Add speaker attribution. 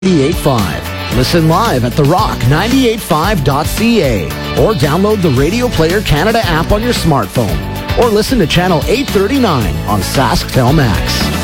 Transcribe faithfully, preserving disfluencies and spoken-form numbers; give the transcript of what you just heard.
Speaker 1: ninety-eight point five. Listen live at the rock nine eight five dot c a or download the Radio Player Canada app on your smartphone or listen to Channel eight thirty-nine on Sasktel Max.